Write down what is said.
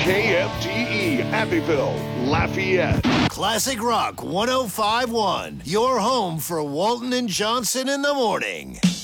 KFGE, Abbeville, Lafayette. Classic Rock 105.1, your home for Walton and Johnson in the morning.